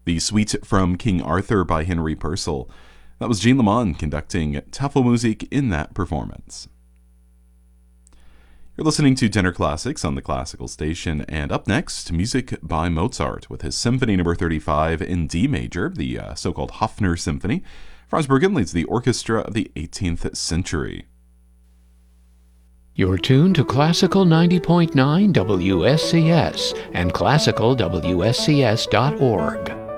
the Suite from King Arthur by Henry Purcell. That was Jean Lamont conducting Tafelmusik in that performance. You're listening to Dinner Classics on the Classical Station, and up next, music by Mozart with his Symphony No. 35 in D major, the so-called Hofner Symphony. Franz Bruggen leads the orchestra of the 18th century. You're tuned to Classical 90.9 WSCS and classicalwscs.org.